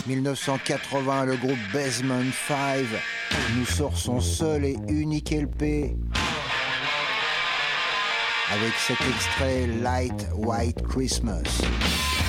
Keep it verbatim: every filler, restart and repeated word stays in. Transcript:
mille neuf cent quatre-vingts, le groupe Basement cinq nous sort son seul et unique L P avec cet extrait Light White Christmas.